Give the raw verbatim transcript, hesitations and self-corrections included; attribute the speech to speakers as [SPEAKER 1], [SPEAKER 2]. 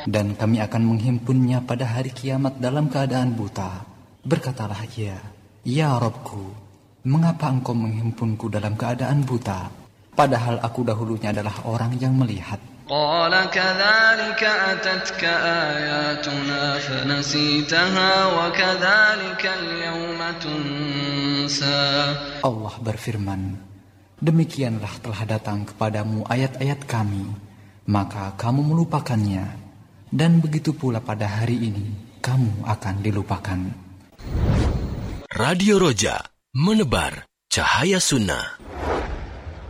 [SPEAKER 1] dan kami akan menghimpunnya pada hari kiamat dalam keadaan buta. Berkatalah ia, Ya Rabbku, mengapa engkau menghimpunku dalam keadaan buta, padahal aku dahulunya adalah orang yang melihat.
[SPEAKER 2] قال كذلك أتتك آياتنا فنسيتها وكذلك اليوم تنسى.
[SPEAKER 1] Allah berfirman, demikianlah telah datang kepadamu ayat-ayat kami, maka kamu melupakannya, dan begitu pula pada hari ini kamu akan dilupakan.
[SPEAKER 3] Radio Roja, menebar cahaya sunnah.